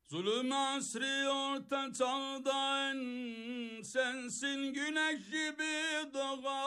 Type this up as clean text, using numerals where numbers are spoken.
Zulüm asri orta çağda en sensin güneş gibi doğan.